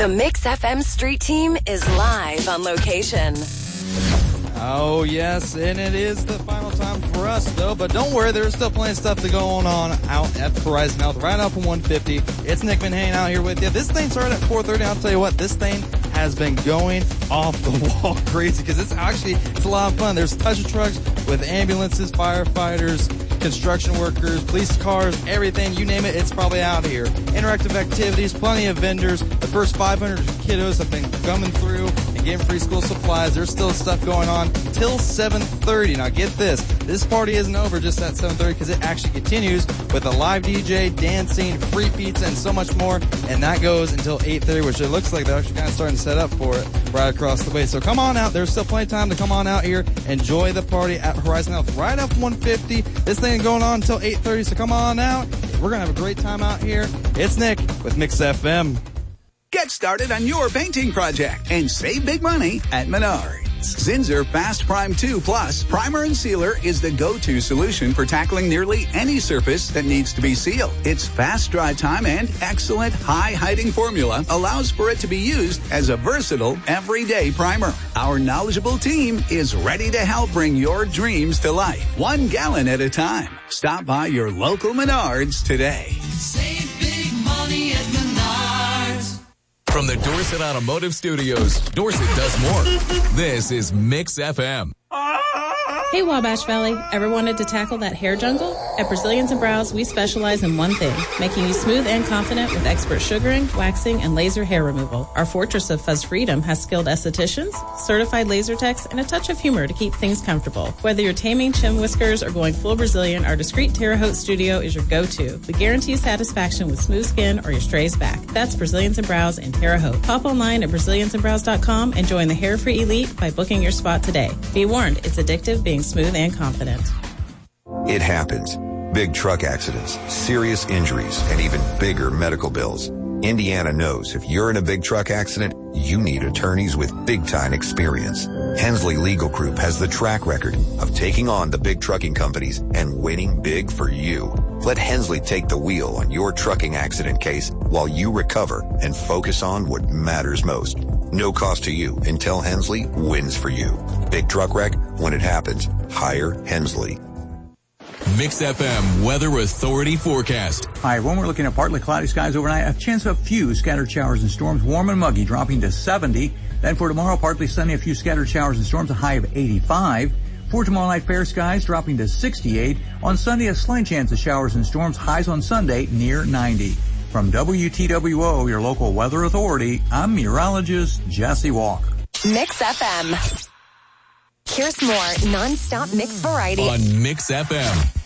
The Mix FM Street Team is live on location. Oh, yes, and it is the final time for us, though. But don't worry, there's still plenty of stuff to go on out at Horizon Health, right up on 150. It's Nick Manhane out here with you. This thing started at 4:30. I'll tell you what, this thing has been going off the wall crazy because it's a lot of fun. There's touch trucks with ambulances, firefighters, construction workers, police cars, everything, you name it, it's probably out here. Interactive activities, plenty of vendors. The first 500 kiddos have been coming through and getting free school supplies. There's still stuff going on till 7:30. Now get this party isn't over just at 7:30 because it actually continues with a live DJ, dancing, free pizza, and so much more. And that goes until 8:30, which it looks like they're actually kind of starting to set up for it right across the way. So come on out. There's still plenty of time to come on out here. Enjoy the party at Horizon Health right up 150. This thing is going on until 8:30, so come on out. We're going to have a great time out here. It's Nick with Mix FM. Get started on your painting project and save big money at Menards. Zinsser Fast Prime 2 Plus Primer and Sealer is the go-to solution for tackling nearly any surface that needs to be sealed. Its fast dry time and excellent high-hiding formula allows for it to be used as a versatile, everyday primer. Our knowledgeable team is ready to help bring your dreams to life, 1 gallon at a time. Stop by your local Menards today. Save big money at Menards. From the Dorset Automotive Studios, Dorset does more. This is Mix FM. Hey, Wabash Valley. Ever wanted to tackle that hair jungle? At Brazilians and Brows, we specialize in one thing, making you smooth and confident with expert sugaring, waxing, and laser hair removal. Our fortress of fuzz freedom has skilled estheticians, certified laser techs, and a touch of humor to keep things comfortable. Whether you're taming chin whiskers or going full Brazilian, our discreet Terre Haute studio is your go-to. We guarantee satisfaction with smooth skin or your strays back. That's Brazilians and Brows in Terre Haute. Pop online at BraziliansandBrows.com and join the hair-free elite by booking your spot today. Be warned, it's addictive being smooth and confident. It happens. Big truck accidents, serious injuries, and even bigger medical bills. Indiana knows if you're in a big truck accident, you need attorneys with big-time experience. Hensley Legal Group has the track record of taking on the big trucking companies and winning big for you. Let Hensley take the wheel on your trucking accident case while you recover and focus on what matters most. No cost to you until Hensley wins for you. Big truck wreck, when it happens, hire Hensley. Mix FM Weather Authority forecast. Hi, everyone. We're looking at partly cloudy skies overnight. A chance of a few scattered showers and storms, warm and muggy, dropping to 70. Then for tomorrow, partly sunny, a few scattered showers and storms, a high of 85. For tomorrow night, fair skies, dropping to 68. On Sunday, a slight chance of showers and storms, highs on Sunday near 90. From WTWO, your local weather authority, I'm meteorologist Jesse Walker. Mix FM. Here's more non-stop mix variety on Mix FM.